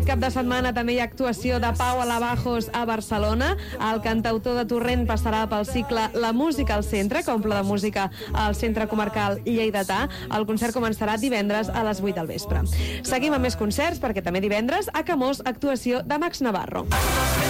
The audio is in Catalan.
Cap de setmana també hi ha actuació de Pau Alabajos a Barcelona. El cantautor de Torrent passarà pel cicle La Música al Centre, que omple de música al Centre Comarcal Lleidatà. El concert començarà divendres a les 8 del vespre. Seguim amb més concerts, perquè també divendres a Camós, actuació de Max Navarro.